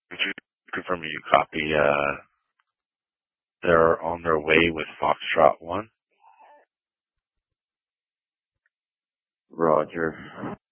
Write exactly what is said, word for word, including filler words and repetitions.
Could you confirm you copy, uh, they're on their way with Foxtrot one? Roger.